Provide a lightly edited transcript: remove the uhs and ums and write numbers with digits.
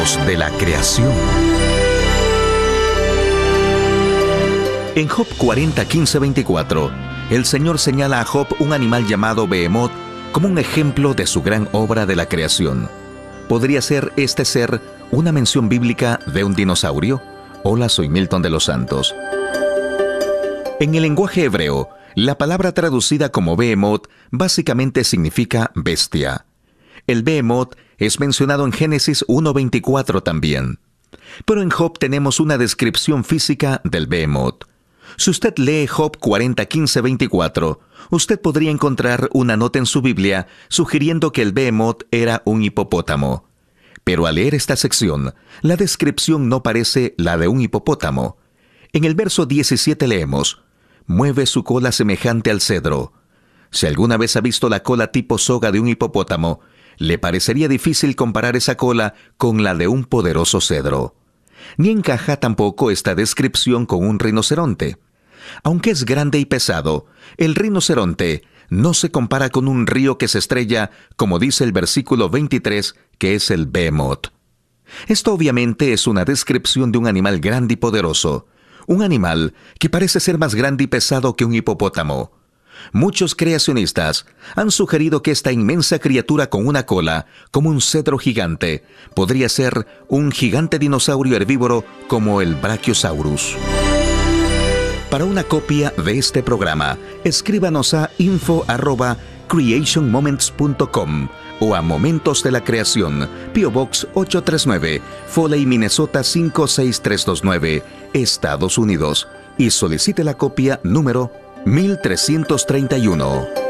Momentos de la creación. En Job 40, 15, 24, el Señor señala a Job un animal llamado Behemoth como un ejemplo de su gran obra de la creación. ¿Podría ser este ser una mención bíblica de un dinosaurio? Hola, soy Milton de los Santos. En el lenguaje hebreo, la palabra traducida como Behemoth básicamente significa bestia. El Behemoth es mencionado en Génesis 1:24 también. Pero en Job tenemos una descripción física del Behemoth. Si usted lee Job 40, 15, 24, usted podría encontrar una nota en su Biblia sugiriendo que el Behemoth era un hipopótamo. Pero al leer esta sección, la descripción no parece la de un hipopótamo. En el verso 17 leemos: mueve su cola semejante al cedro. Si alguna vez ha visto la cola tipo soga de un hipopótamo, le parecería difícil comparar esa cola con la de un poderoso cedro. Ni encaja tampoco esta descripción con un rinoceronte. Aunque es grande y pesado, el rinoceronte no se compara con un río que se estrella, como dice el versículo 23, que es el Behemoth. Esto obviamente es una descripción de un animal grande y poderoso, un animal que parece ser más grande y pesado que un hipopótamo. Muchos creacionistas han sugerido que esta inmensa criatura con una cola, como un cedro gigante, podría ser un gigante dinosaurio herbívoro como el Brachiosaurus. Para una copia de este programa, escríbanos a info@creationmoments.com o a Momentos de la Creación, P.O. Box 839, Foley, Minnesota 56329, Estados Unidos, y solicite la copia número 1331.